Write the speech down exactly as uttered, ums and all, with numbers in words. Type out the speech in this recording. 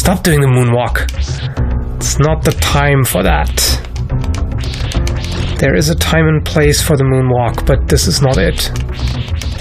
Stop doing the moonwalk. It's not the time for that. There is a time and place for the moonwalk, but this is not it.